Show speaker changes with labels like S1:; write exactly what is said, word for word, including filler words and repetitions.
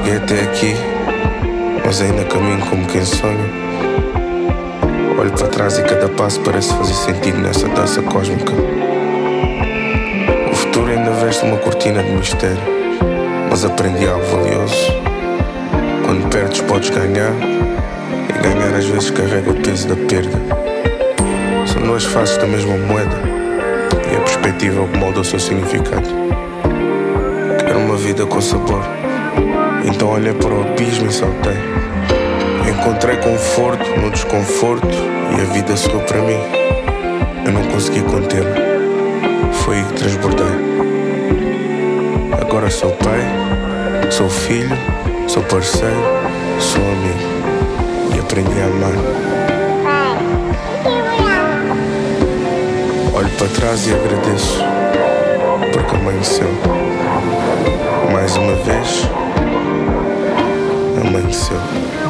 S1: Cheguei até aqui, mas ainda caminho como quem sonha. Olho para trás e cada passo parece fazer sentido nessa dança cósmica. O futuro ainda veste uma cortina de mistério, mas aprendi algo valioso. Quando perdes podes ganhar, e ganhar às vezes carrega o peso da perda. São duas faces da mesma moeda, e a perspectiva é o que molda o seu significado. Quero uma vida com sabor, então olhei para o abismo e saltei. Encontrei conforto no desconforto e a vida sorriu para mim. Eu não consegui conter-me, foi aí que transbordei. Agora sou pai, sou filho, sou parceiro, sou amigo e aprendi a amar. Olho para trás e agradeço, porque amanheceu. Mais uma vez, amanheceu.